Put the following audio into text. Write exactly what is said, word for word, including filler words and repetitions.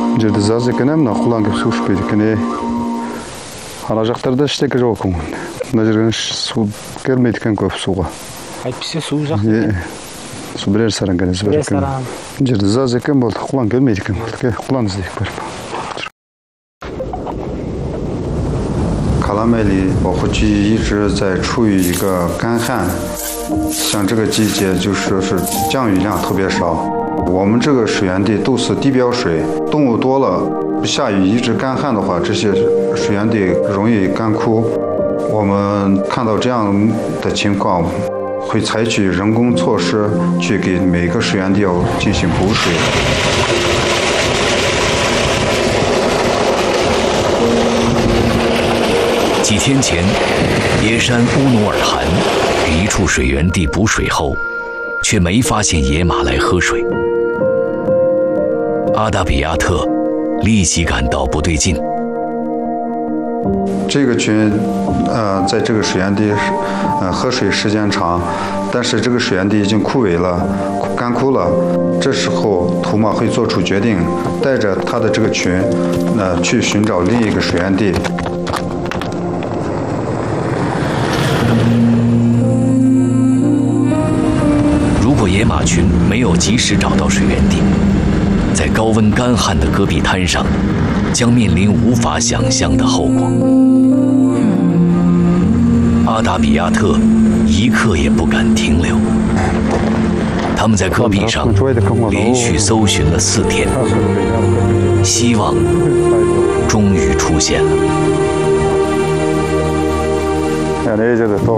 жерде заз екен, мына құлан келіп су ішпейді екен. Ана жақтарда іштекі жоқ екен. Мына жерден су келмейді екен көп суға. Әйтпесе су жақсы. Су бірер саран келесі бір екен. Жерде заз екен болды, құлан келмейді екен болды. Құлан іздейік барып. 卡拉梅里保护区一直在处于一个干旱，像这个季节就是是降雨量特别少。我们这个水源地都是地表水，动物多了，不下雨一直干旱的话，这些水源地容易干枯。我们看到这样的情况，会采取人工措施去给每个水源地要进行补水。 几天前，耶山乌努尔汗给一处水源地补水后，却没发现野马来喝水。阿达比亚特立即感到不对劲。 这个群，呃，在这个水源地，呃，喝水时间长，但是这个水源地已经枯萎了、干枯了。这时候，图马会做出决定，带着他的这个群，呃，去寻找另一个水源地。 如果野马群没有及时找到水源地，在高温干旱的戈壁滩上，将面临无法想象的后果。阿达比亚特一刻也不敢停留，他们在戈壁上连续搜寻了四天，希望终于出现了。